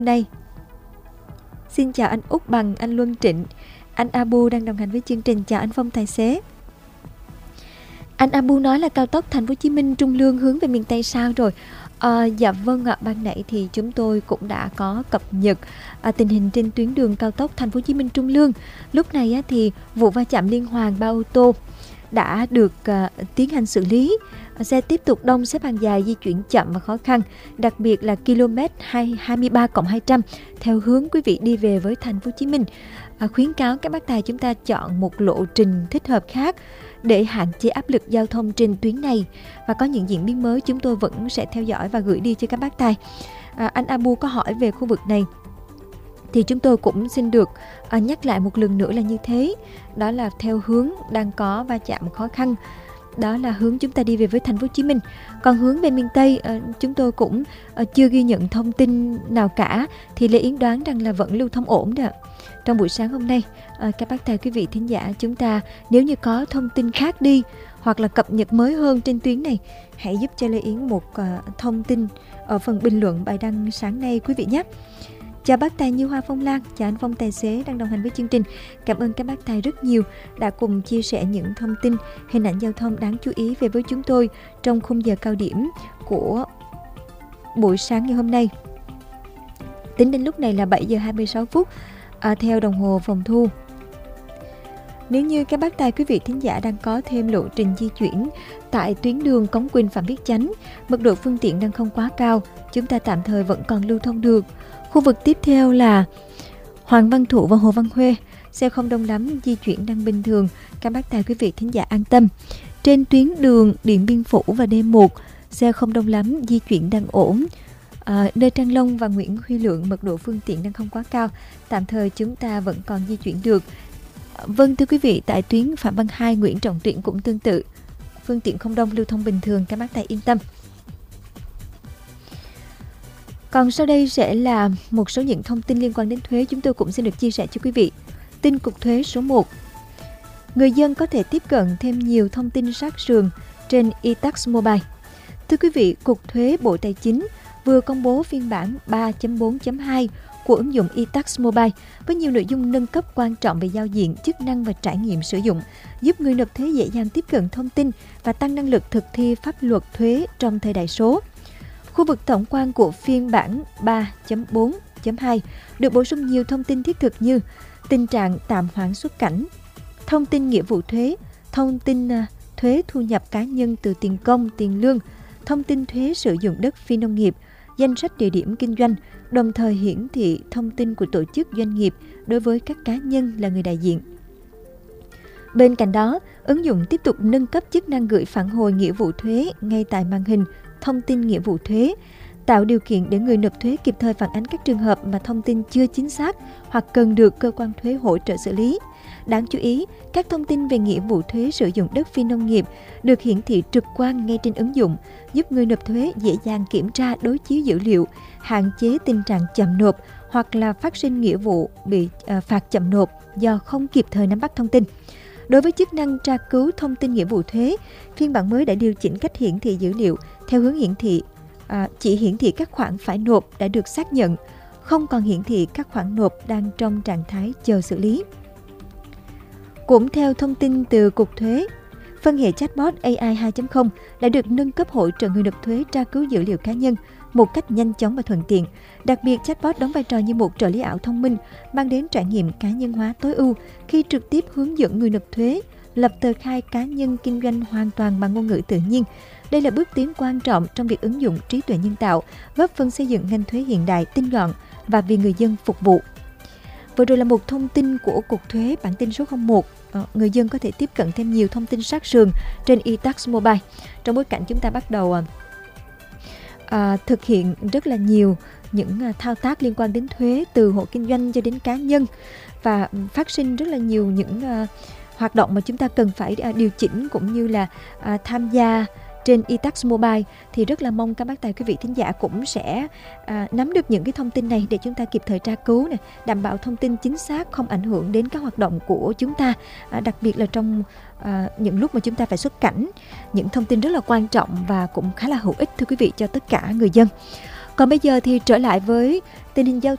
Đây, xin chào anh Út Bằng, anh Luân Trịnh, anh Abu đang đồng hành với chương trình. Chào anh Phong tài xế. Anh Abu nói là cao tốc Thành phố Hồ Chí Minh Trung Lương hướng về miền Tây sao rồi? Dạ vâng ạ, ban nãy thì chúng tôi cũng đã có cập nhật tình hình trên tuyến đường cao tốc Thành phố Hồ Chí Minh Trung Lương. Lúc này thì vụ va chạm liên hoàn 3 ô tô đã được tiến hành xử lý. Xe tiếp tục đông xếp hàng dài, di chuyển chậm và khó khăn, đặc biệt là km 23+200 theo hướng quý vị đi về với Thành phố Hồ Chí Minh. Khuyến cáo các bác tài chúng ta chọn một lộ trình thích hợp khác để hạn chế áp lực giao thông trên tuyến này, và có những diễn biến mới chúng tôi vẫn sẽ theo dõi và gửi đi cho các bác tài. Anh Abu có hỏi về khu vực này thì chúng tôi cũng xin được nhắc lại một lần nữa là như thế, đó là theo hướng đang có va chạm khó khăn, đó là hướng chúng ta đi về với Thành phố Hồ Chí Minh. Còn hướng về miền Tây chúng tôi cũng chưa ghi nhận thông tin nào cả, thì Lê Yến đoán rằng là vẫn lưu thông ổn đó. Trong buổi sáng hôm nay, các bác tài quý vị thính giả chúng ta nếu như có thông tin khác đi hoặc là cập nhật mới hơn trên tuyến này, hãy giúp cho Lê Yến một thông tin ở phần bình luận bài đăng sáng nay quý vị nhé. Chào bác tài Như Hoa Phong Lan, chào anh Phong tài xế đang đồng hành với chương trình. Cảm ơn các bác tài rất nhiều đã cùng chia sẻ những thông tin, hình ảnh giao thông đáng chú ý về với chúng tôi trong khung giờ cao điểm của buổi sáng ngày hôm nay. Tính đến lúc này là 7 giờ 26 phút theo đồng hồ phòng thu. Nếu như các bác tài quý vị thính giả đang có thêm lộ trình di chuyển tại tuyến đường Cống Quỳnh Phạm Viết Chánh, mật độ phương tiện đang không quá cao, chúng ta tạm thời vẫn còn lưu thông được. Khu vực tiếp theo là Hoàng Văn Thụ và Hồ Văn Huê, xe không đông lắm, di chuyển đang bình thường, các bác tài quý vị thính giả an tâm. Trên tuyến đường Điện Biên Phủ và D1, xe không đông lắm, di chuyển đang ổn. Nơi Trang Long và Nguyễn Huy Lượng, mật độ phương tiện đang không quá cao, tạm thời chúng ta vẫn còn di chuyển được. Vâng thưa quý vị, tại tuyến Phạm Văn Hai, Nguyễn Trọng Truyện cũng tương tự, phương tiện không đông, lưu thông bình thường, các bác tài yên tâm. Còn sau đây sẽ là một số những thông tin liên quan đến thuế chúng tôi cũng xin được chia sẻ cho quý vị. Tin Cục Thuế số 1. Người dân có thể tiếp cận thêm nhiều thông tin sát sườn trên eTax Mobile. Thưa quý vị, Cục Thuế Bộ Tài chính vừa công bố phiên bản 3.4.2 của ứng dụng eTax Mobile với nhiều nội dung nâng cấp quan trọng về giao diện, chức năng và trải nghiệm sử dụng, giúp người nộp thuế dễ dàng tiếp cận thông tin và tăng năng lực thực thi pháp luật thuế trong thời đại số. Khu vực tổng quan của phiên bản 3.4.2 được bổ sung nhiều thông tin thiết thực như tình trạng tạm hoãn xuất cảnh, thông tin nghĩa vụ thuế, thông tin thuế thu nhập cá nhân từ tiền công, tiền lương, thông tin thuế sử dụng đất phi nông nghiệp, danh sách địa điểm kinh doanh, đồng thời hiển thị thông tin của tổ chức doanh nghiệp đối với các cá nhân là người đại diện. Bên cạnh đó, ứng dụng tiếp tục nâng cấp chức năng gửi phản hồi nghĩa vụ thuế ngay tại màn hình thông tin nghĩa vụ thuế, tạo điều kiện để người nộp thuế kịp thời phản ánh các trường hợp mà thông tin chưa chính xác hoặc cần được cơ quan thuế hỗ trợ xử lý. Đáng chú ý, các thông tin về nghĩa vụ thuế sử dụng đất phi nông nghiệp được hiển thị trực quan ngay trên ứng dụng, giúp người nộp thuế dễ dàng kiểm tra đối chiếu dữ liệu, hạn chế tình trạng chậm nộp hoặc là phát sinh nghĩa vụ bị phạt chậm nộp do không kịp thời nắm bắt thông tin. Đối với chức năng tra cứu thông tin nghĩa vụ thuế, phiên bản mới đã điều chỉnh cách hiển thị dữ liệu theo hướng chỉ hiển thị các khoản phải nộp đã được xác nhận, không còn hiển thị các khoản nộp đang trong trạng thái chờ xử lý. Cũng theo thông tin từ Cục Thuế, phân hệ chatbot AI 2.0 đã được nâng cấp hỗ trợ người nộp thuế tra cứu dữ liệu cá nhân một cách nhanh chóng và thuận tiện. Đặc biệt, chatbot đóng vai trò như một trợ lý ảo thông minh, mang đến trải nghiệm cá nhân hóa tối ưu khi trực tiếp hướng dẫn người nộp thuế lập tờ khai cá nhân kinh doanh hoàn toàn bằng ngôn ngữ tự nhiên. Đây là bước tiến quan trọng trong việc ứng dụng trí tuệ nhân tạo, góp phần xây dựng ngành thuế hiện đại, tinh gọn và vì người dân phục vụ. Vừa rồi là một thông tin của Cục Thuế, bản tin số 01. Người dân có thể tiếp cận thêm nhiều thông tin sát sườn trên eTax Mobile. Trong bối cảnh chúng ta bắt đầu thực hiện rất là nhiều những thao tác liên quan đến thuế từ hộ kinh doanh cho đến cá nhân, và phát sinh rất là nhiều những hoạt động mà chúng ta cần phải điều chỉnh cũng như là tham gia trên eTax Mobile, thì rất là mong các bác tài quý vị thính giả cũng sẽ nắm được những cái thông tin này để chúng ta kịp thời tra cứu này, đảm bảo thông tin chính xác, không ảnh hưởng đến các hoạt động của chúng ta, đặc biệt là trong những lúc mà chúng ta phải xuất cảnh. Những thông tin rất là quan trọng và cũng khá là hữu ích thưa quý vị cho tất cả người dân. Còn bây giờ thì trở lại với tình hình giao